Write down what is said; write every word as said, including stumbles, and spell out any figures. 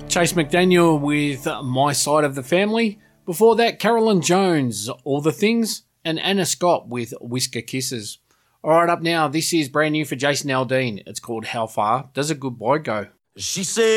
Chase McDaniel with My Side of the Family. Before that, Carolyn Jones, All the Things, and Anna Scott with Whisker Kisses. All right, up now, this is brand new for Jason Aldean. It's called How Far Does a Goodbye Go? She said